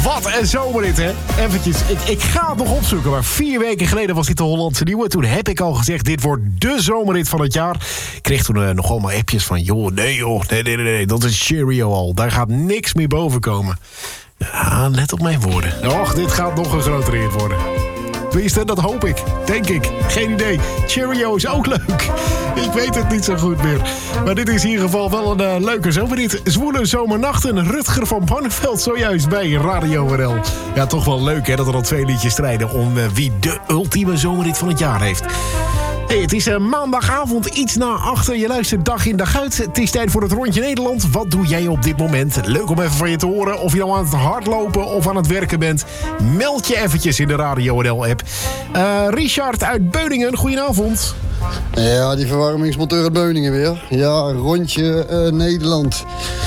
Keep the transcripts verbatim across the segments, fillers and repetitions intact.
Wat een zomerrit, hè? Eventjes, ik, ik ga het nog opzoeken. Maar vier weken geleden was dit de Hollandse Nieuwe. Toen heb ik al gezegd, dit wordt de zomerrit van het jaar. Ik kreeg toen uh, nog allemaal appjes van... joh, nee joh, nee, nee, nee, nee, dat is Cheerio al. Daar gaat niks meer boven komen. Ja, let op mijn woorden. Och, dit gaat nog een grotere hit worden. Tenminste, dat hoop ik. Denk ik. Geen idee. Cheerio is ook leuk. Ik weet het niet zo goed meer. Maar dit is in ieder geval wel een uh, leuke zomerrit. Zwoele zomernachten. Rutger van Barneveld zojuist bij Radio R L. Ja, toch wel leuk hè, dat er al twee liedjes strijden... om uh, wie de ultieme zomerrit van het jaar heeft. Hey, het is uh, maandagavond, iets na achter. Je luistert dag in dag uit. Het is tijd voor het Rondje Nederland. Wat doe jij op dit moment? Leuk om even van je te horen. Of je nou aan het hardlopen of aan het werken bent. Meld je eventjes in de Radio R L-app. Uh, Richard uit Beuningen, goedenavond. Ja, die verwarmingsmonteur uit Beuningen weer. Ja, Rondje uh, Nederland.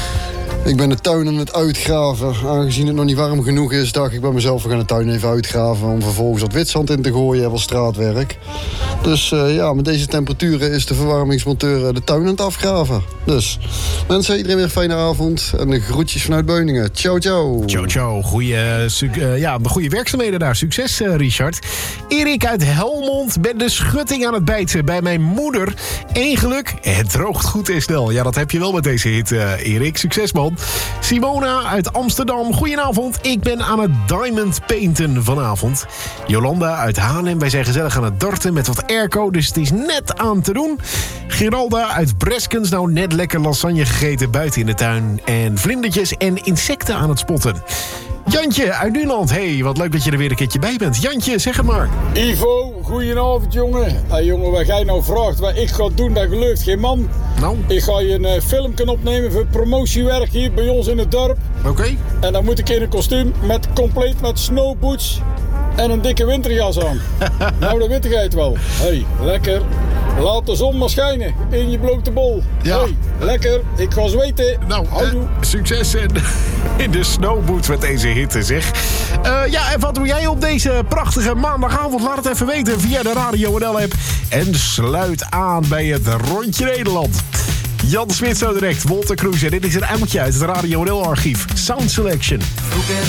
Ik ben de tuin aan het uitgraven. Aangezien het nog niet warm genoeg is, dacht ik bij mezelf... we gaan de tuin even uitgraven om vervolgens wat witzand in te gooien... en wat straatwerk. Dus uh, ja, met deze temperaturen is de verwarmingsmonteur de tuin aan het afgraven. Dus mensen, iedereen weer een fijne avond. En de groetjes vanuit Beuningen. Ciao, ciao. Ciao, ciao. Goeie, uh, ja, goeie werkzaamheden daar. Succes, uh, Richard. Erik uit Helmond. Ben de schutting aan het bijten bij mijn moeder. Eén geluk, het droogt goed en snel. Ja, dat heb je wel met deze hit, uh, Erik. Succes, man. Simona uit Amsterdam. Goedenavond. Ik ben aan het diamond painten vanavond. Jolanda uit Haarlem. Wij zijn gezellig aan het darten met wat airco, dus het is net aan te doen. Geralda uit Breskens. Nou, net lekker lasagne gegeten buiten in de tuin. En vlindertjes en insecten aan het spotten. Jantje uit Nuland. Hey, wat leuk dat je er weer een keertje bij bent. Jantje, zeg het maar. Ivo, goedenavond jongen. Hey, jongen, wat jij nou vraagt wat ik ga doen, dat gelooft geen man. Nou? Ik ga je een uh, filmpje opnemen voor promotiewerk hier bij ons in het dorp. Oké. Okay. En dan moet ik in een kostuum, met, compleet met snowboots en een dikke winterjas aan. Nou, dat weet jij het wel. Hey, lekker. Laat de zon maar schijnen in je blote bol. Ja. Hey, lekker. Ik ga zweten. Nou, uh, succes in, in de snowboots met deze hitte, zeg. Uh, ja, en wat doe jij op deze prachtige maandagavond? Laat het even weten via de Radio N L-app. En sluit aan bij het Rondje Nederland. Jan Smit zo direct, Wolter Kroes. En dit is een oudje uit het Radio N L-archief. Sound Selection.